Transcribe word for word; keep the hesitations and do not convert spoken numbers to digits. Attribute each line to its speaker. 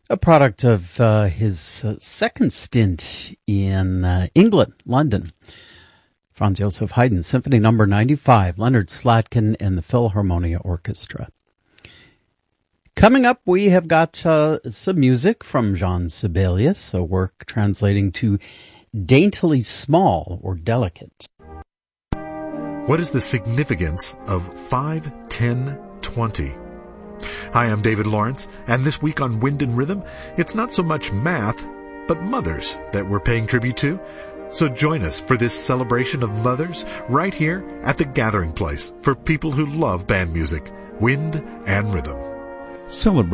Speaker 1: a product of uh, his uh, second stint in uh, England, London. Franz Joseph Haydn, Symphony Number ninety-five, Leonard Slatkin and the Philharmonia Orchestra. Coming up, we have got uh, some music from Jean Sibelius, a work translating to daintily small or delicate.
Speaker 2: What is the significance of five, ten, twenty? Hi, I'm David Lawrence, and this week on Wind and Rhythm, it's not so much math, but mothers that we're paying tribute to. So join us for this celebration of mothers right here at the gathering place for people who love band music, Wind and Rhythm.
Speaker 1: Celebrate